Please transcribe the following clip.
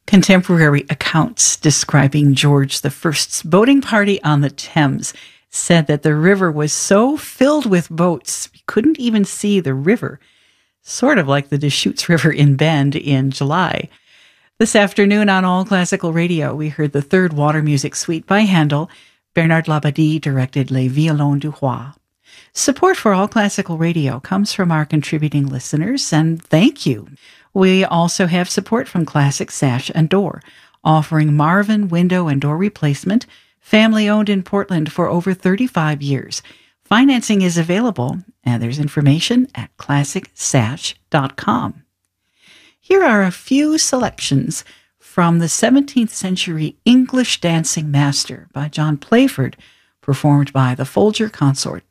Contemporary accounts describing George I's boating party on the Thames said that the river was so filled with boats, you couldn't even see the river, sort of like the Deschutes River in Bend in July. This afternoon on All Classical Radio, we heard the third Water Music Suite by Handel. Bernard Labadie directed Les Violons du Roi. Support for All Classical Radio comes from our contributing listeners, and thank you. We also have support from Classic Sash and Door, offering Marvin window and door replacement, family-owned in Portland for over 35 years. Financing is available, and there's information at classicsash.com. Here are a few selections from the 17th century English Dancing Master by John Playford, performed by the Folger Consort.